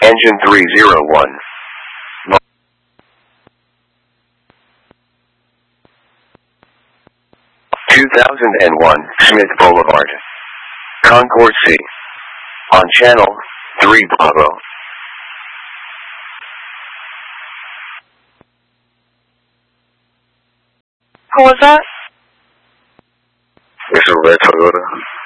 Engine 301. 2001 Smith Boulevard, Concord C. On channel 3 Bravo. Who was that? This is Red Toyota.